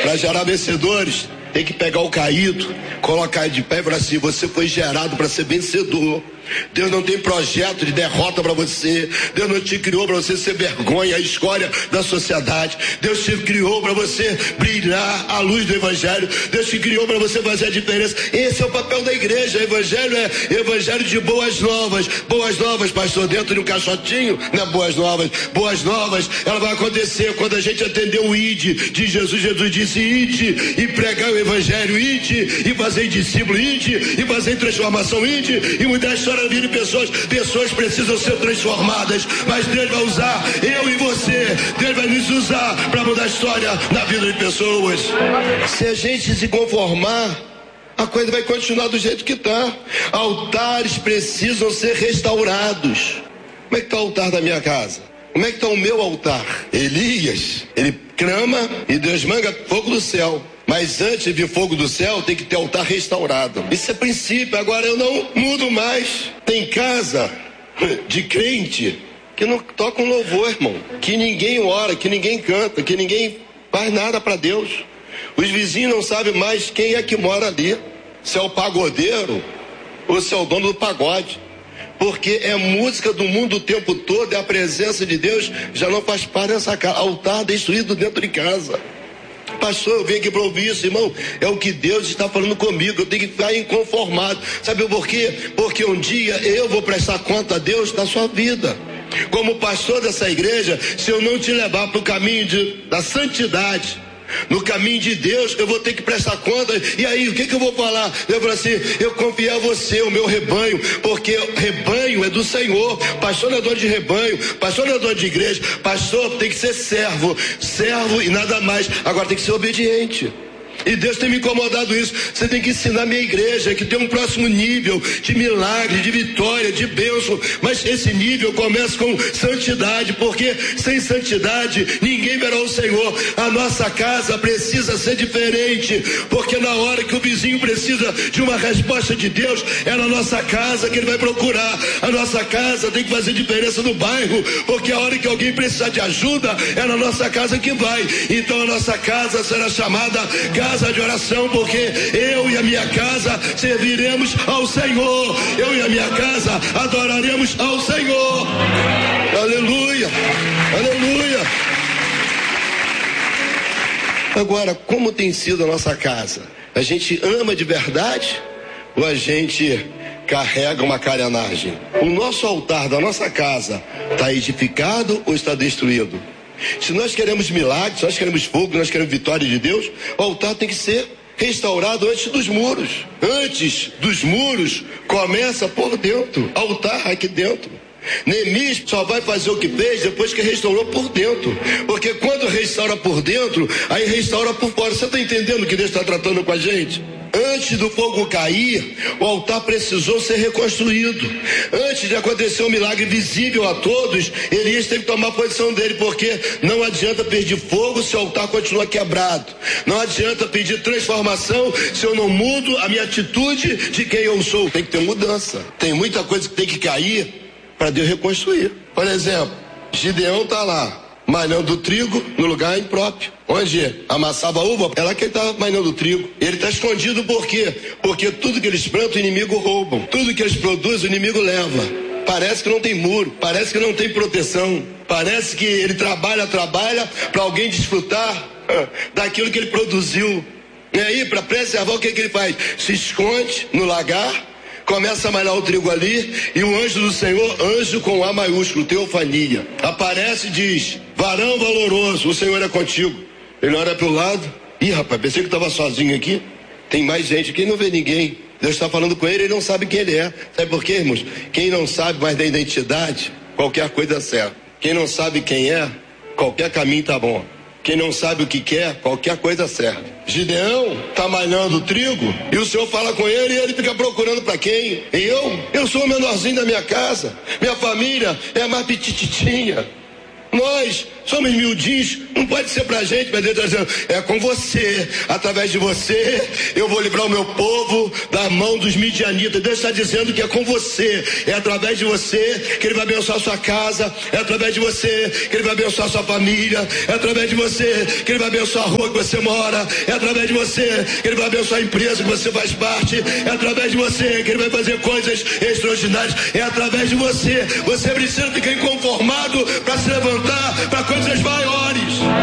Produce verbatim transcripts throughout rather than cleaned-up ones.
Para gerar vencedores, tem que pegar o caído, colocar de pé e falar assim: você foi gerado para ser vencedor. Deus não tem projeto de derrota para você. Deus não te criou para você ser vergonha, a escória da sociedade. Deus te criou para você brilhar à luz do evangelho. Deus te criou para você fazer a diferença. Esse é o papel da igreja. O evangelho é evangelho de boas novas. Boas novas, pastor, dentro de um caixotinho, não é boas novas. Boas novas, ela vai acontecer quando a gente atender o ide de Jesus. Jesus disse: ide e pregar o evangelho, ide e fazer discípulo, ide e fazer transformação, ide e mudar a história da vida de pessoas. Pessoas precisam ser transformadas, mas Deus vai usar eu e você. Deus vai nos usar para mudar a história na vida de pessoas. Se a gente se conformar, a coisa vai continuar do jeito que está. Altares precisam ser restaurados. Como é que está o altar da minha casa? Como é que está o meu altar? Elias, ele clama e Deus manda fogo do céu. Mas antes de vir fogo do céu, tem que ter altar restaurado. Isso é princípio. Agora eu não mudo mais. Tem casa de crente que não toca um louvor, irmão. Que ninguém ora, que ninguém canta, que ninguém faz nada para Deus. Os vizinhos não sabem mais quem é que mora ali. Se é o pagodeiro ou se é o dono do pagode. Porque é música do mundo o tempo todo, e a presença de Deus já não faz parte dessa casa. Altar destruído dentro de casa. Pastor, eu vim aqui para ouvir isso, irmão. É o que Deus está falando comigo. Eu tenho que ficar inconformado. Sabe por quê? Porque um dia eu vou prestar conta a Deus da sua vida. Como pastor dessa igreja, se eu não te levar para o caminho de, da santidade, no caminho de Deus, eu vou ter que prestar conta. E aí, o que que eu vou falar? Eu falo assim: eu confiei a você, o meu rebanho, porque rebanho é do Senhor. Pastor não é dono de rebanho, pastor não é dono de igreja. Pastor tem que ser servo, servo e nada mais. Agora tem que ser obediente. E Deus tem me incomodado isso. Você tem que ensinar a minha igreja que tem um próximo nível de milagre, de vitória, de bênção. Mas esse nível começa com santidade, porque sem santidade ninguém verá o Senhor. A nossa casa precisa ser diferente, porque na hora que o vizinho precisa de uma resposta de Deus, é na nossa casa que ele vai procurar. A nossa casa tem que fazer diferença no bairro, porque a hora que alguém precisar de ajuda, é na nossa casa que vai. Então a nossa casa será chamada casa de oração, porque eu e a minha casa serviremos ao Senhor. Eu e a minha casa adoraremos ao Senhor. Aleluia, aleluia. Agora, como tem sido a nossa casa? A gente ama de verdade ou a gente carrega uma carenagem? O nosso altar da nossa casa está edificado ou está destruído? Se nós queremos milagres, se nós queremos fogo, se nós queremos vitória de Deus, o altar tem que ser restaurado antes dos muros. Antes dos muros, começa por dentro. Altar aqui dentro. Neemias só vai fazer o que fez depois que restaurou por dentro. Porque quando restaura por dentro, aí restaura por fora. Você está entendendo o que Deus está tratando com a gente? Antes do fogo cair, o altar precisou ser reconstruído. Antes de acontecer um milagre visível a todos, Elias teve que tomar a posição dele, porque não adianta pedir fogo se o altar continua quebrado. Não adianta pedir transformação se eu não mudo a minha atitude de quem eu sou. Tem que ter mudança. Tem muita coisa que tem que cair para Deus reconstruir. Por exemplo, Gideão está lá malhando o trigo no lugar impróprio. Onde amassava uva, é lá que ele está malhando o trigo. Ele está escondido por quê? Porque tudo que eles plantam, o inimigo rouba. Tudo que eles produzem, o inimigo leva. Parece que não tem muro, parece que não tem proteção. Parece que ele trabalha, trabalha para alguém desfrutar daquilo que ele produziu. E aí, para preservar, o que, que ele faz? Se esconde no lagar, começa a malhar o trigo ali, e o anjo do Senhor, anjo com A maiúsculo, teofania, aparece e diz: varão valoroso, o Senhor é contigo. Ele olha para o lado: ih, rapaz, pensei que estava sozinho aqui. Tem mais gente aqui, não vê ninguém. Deus está falando com ele, ele não sabe quem ele é. Sabe por quê, irmãos? Quem não sabe mais da identidade, qualquer coisa serve. Quem não sabe quem é, qualquer caminho tá bom. Quem não sabe o que quer, qualquer coisa serve. Gideão está malhando o trigo e o Senhor fala com ele e ele fica procurando para quem? Eu? Eu sou o menorzinho da minha casa. Minha família é a mais petititinha. Nós somos miudinhos, não pode ser pra gente, mas Deus está dizendo, é com você, através de você, eu vou livrar o meu povo da mão dos midianitas. Deus está dizendo que é com você, é através de você que Ele vai abençoar a sua casa, é através de você que Ele vai abençoar a sua família, é através de você que Ele vai abençoar a rua que você mora, é através de você que Ele vai abençoar a empresa que você faz parte, é através de você que Ele vai fazer coisas extraordinárias, é através de você. Você precisa ficar inconformado para se levantar para coisas maiores.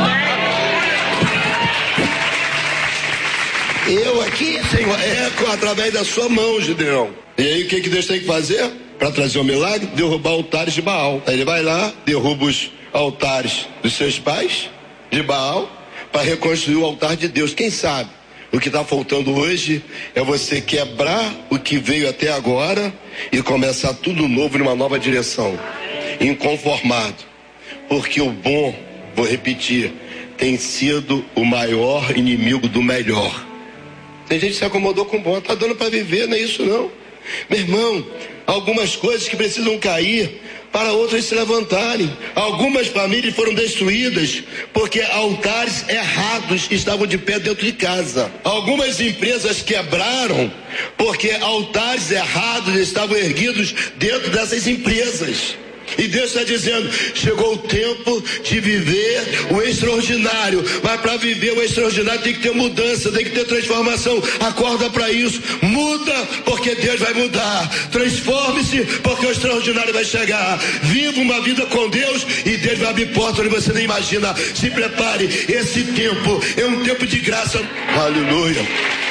Eu aqui, Senhor, eco através da sua mão, Gideão. E aí o que, que Deus tem que fazer? Para trazer o milagre? Derrubar altares de Baal. Aí ele vai lá, derruba os altares dos seus pais, de Baal, para reconstruir o altar de Deus. Quem sabe? O que está faltando hoje é você quebrar o que veio até agora e começar tudo novo numa nova direção. Inconformado. Porque o bom, vou repetir, tem sido o maior inimigo do melhor. Tem gente que se acomodou com o bom, tá dando para viver, não é isso não. Meu irmão, algumas coisas que precisam cair para outras se levantarem. Algumas famílias foram destruídas porque altares errados estavam de pé dentro de casa. Algumas empresas quebraram porque altares errados estavam erguidos dentro dessas empresas. E Deus está dizendo, chegou o tempo de viver o extraordinário, mas para viver o extraordinário tem que ter mudança, tem que ter transformação. Acorda para isso, muda porque Deus vai mudar, transforme-se porque o extraordinário vai chegar. Viva uma vida com Deus e Deus vai abrir portas onde você nem imagina. Se prepare, esse tempo é um tempo de graça. Aleluia.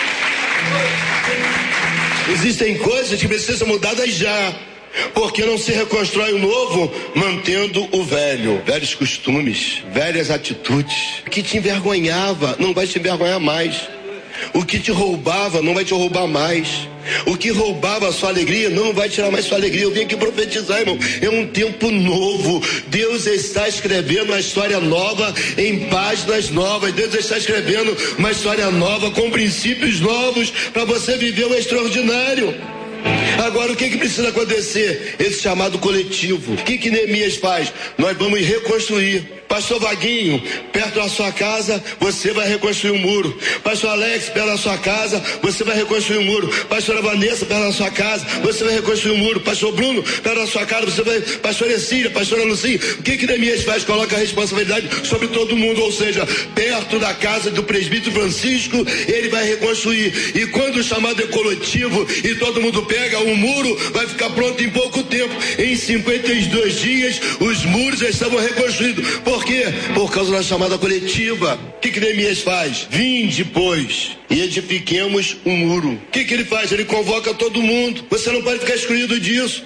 Existem coisas que precisam ser mudadas já, porque não se reconstrói o novo mantendo o velho. Velhos costumes, velhas atitudes. O que te envergonhava não vai te envergonhar mais. O que te roubava não vai te roubar mais. O que roubava a sua alegria não vai tirar mais sua alegria. Eu vim aqui profetizar, irmão. É um tempo novo. Deus está escrevendo uma história nova em páginas novas. Deus está escrevendo uma história nova com princípios novos para você viver o extraordinário. Agora o que que precisa acontecer? Esse chamado coletivo. O que que Neemias faz? Nós vamos reconstruir. Pastor Vaguinho, perto da sua casa, você vai reconstruir um muro. Pastor Alex, perto da sua casa, você vai reconstruir um muro. Pastora Vanessa, perto da sua casa, você vai reconstruir um muro. Pastor Bruno, perto da sua casa, você vai... Pastora Cecília, Pastora Lucinha, o que que Neemias faz? Coloca a responsabilidade sobre todo mundo, ou seja, perto da casa do presbítero Francisco, ele vai reconstruir. E quando o chamado é coletivo e todo mundo pega, o muro vai ficar pronto em pouco tempo. Em cinquenta e dois dias, os muros já estavam reconstruídos. Por quê? Por causa da chamada coletiva. O que que Neemias faz? Vinde, pois, e edifiquemos um muro. O que que ele faz? Ele convoca todo mundo. Você não pode ficar excluído disso.